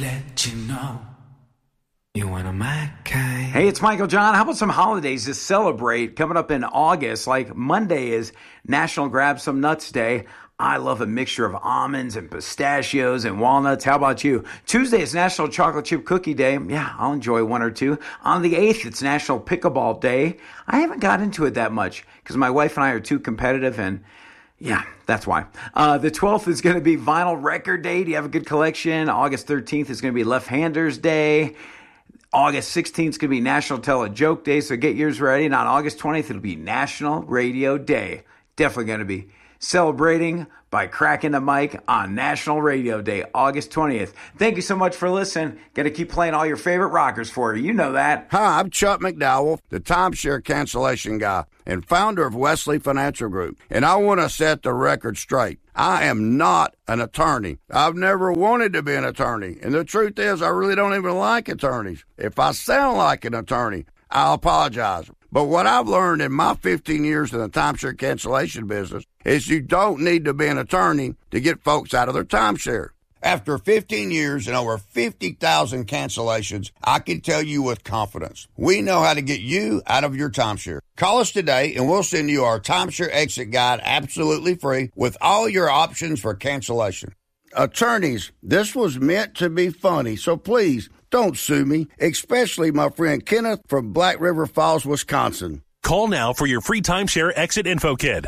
let you know you one of my kind. Hey, it's Michael John. How about some holidays to celebrate coming up in August? Like Monday is National Grab Some Nuts Day. I love a mixture of almonds and pistachios and walnuts. How about you? Tuesday is National Chocolate Chip Cookie Day. Yeah, I'll enjoy one or two. On the 8th, it's National Pickleball Day. I haven't got into it that much because my wife and I are too competitive, and yeah, that's why. The 12th is going to be Vinyl Record Day. Do you have a good collection? August 13th is going to be Left Handers Day. August 16th is going to be National Tell a Joke Day, so get yours ready. And on August 20th, it'll be National Radio Day. Definitely going to be celebrating by cracking the mic on National Radio Day, August 20th. Thank you so much for listening. Got to keep playing all your favorite rockers for you. You know that. Hi, I'm Chuck McDowell, the timeshare cancellation guy and founder of Wesley Financial Group. And I want to set the record straight. I am not an attorney. I've never wanted to be an attorney. And the truth is, I really don't even like attorneys. If I sound like an attorney, I'll apologize. But what I've learned in my 15 years in the timeshare cancellation business is you don't need to be an attorney to get folks out of their timeshare. After 15 years and over 50,000 cancellations, I can tell you with confidence, we know how to get you out of your timeshare. Call us today and we'll send you our timeshare exit guide absolutely free with all your options for cancellation. Attorneys, this was meant to be funny, so please don't sue me, especially my friend Kenneth from Black River Falls, Wisconsin. Call now for your free timeshare exit info kit.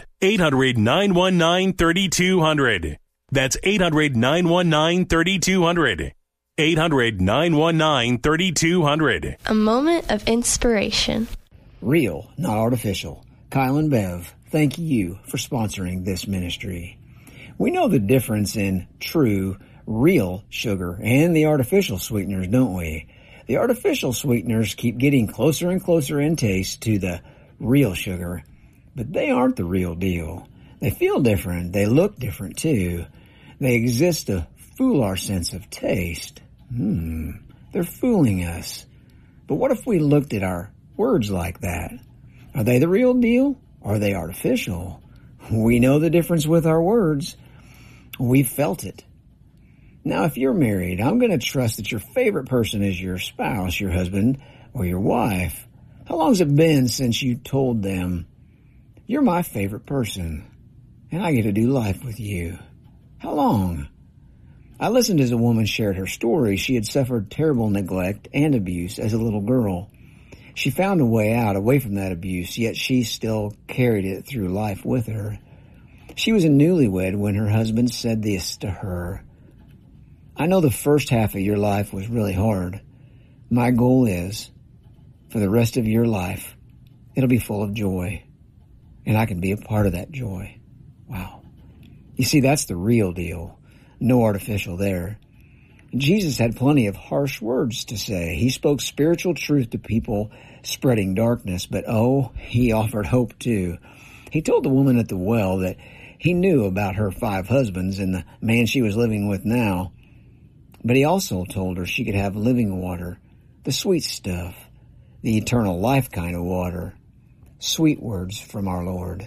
800-919-3200. That's 800-919-3200. 800-919-3200. A moment of inspiration. Real, not artificial. Kyle and Bev, thank you for sponsoring this ministry. We know the difference in true, real sugar and the artificial sweeteners, don't we? The artificial sweeteners keep getting closer and closer in taste to the real sugar, but they aren't the real deal. They feel different. They look different, too. They exist to fool our sense of taste. They're fooling us. But what if we looked at our words like that? Are they the real deal? Or are they artificial? We know the difference with our words. We've felt it. Now, if you're married, I'm going to trust that your favorite person is your spouse, your husband, or your wife. How long's it been since you told them, you're my favorite person, and I get to do life with you? How long? I listened as a woman shared her story. She had suffered terrible neglect and abuse as a little girl. She found a way out, away from that abuse, yet she still carried it through life with her. She was a newlywed when her husband said this to her. I know the first half of your life was really hard. My goal is, for the rest of your life, it'll be full of joy. And I can be a part of that joy. Wow. You see, that's the real deal. No artificial there. Jesus had plenty of harsh words to say. He spoke spiritual truth to people spreading darkness, but he offered hope too. He told the woman at the well that he knew about her 5 husbands and the man she was living with now. But he also told her she could have living water, the sweet stuff, the eternal life kind of water. Sweet words from our Lord.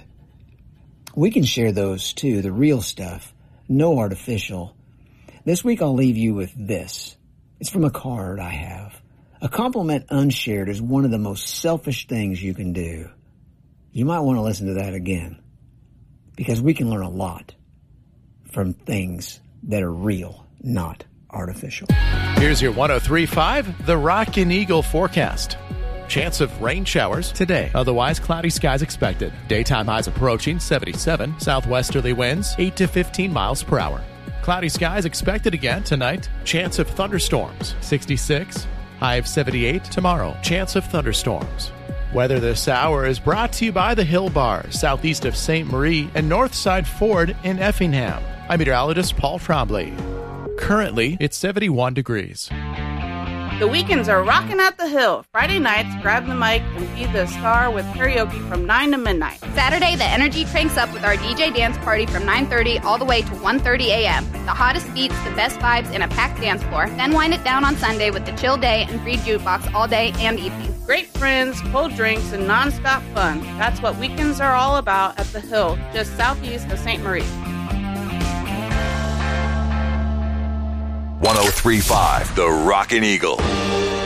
We can share those too, the real stuff, no artificial. This week I'll leave you with this. It's from a card I have. A compliment unshared is one of the most selfish things you can do. You might want to listen to that again, because we can learn a lot from things that are real, not artificial. Here's your 103.5, the Rock and Eagle forecast. Chance of rain showers today. Otherwise, cloudy skies expected. Daytime highs approaching 77. Southwesterly winds 8 to 15 miles per hour. Cloudy skies expected again tonight. Chance of thunderstorms 66. High of 78 tomorrow. Chance of thunderstorms. Weather this hour is brought to you by the Hill Bar, southeast of St. Marie and Northside Ford in Effingham. I'm meteorologist Paul Trombley. Currently, it's 71 degrees. The weekends are rocking at the Hill. Friday nights, grab the mic and be the star with karaoke from 9 to midnight. Saturday, the energy cranks up with our DJ dance party from 9:30 all the way to 1:30 a.m. The hottest beats, the best vibes, and a packed dance floor. Then wind it down on Sunday with the chill day and free jukebox all day and evening. Great friends, cold drinks, and nonstop fun. That's what weekends are all about at the Hill, just southeast of St. Marie. 103.5 The Rockin' Eagle.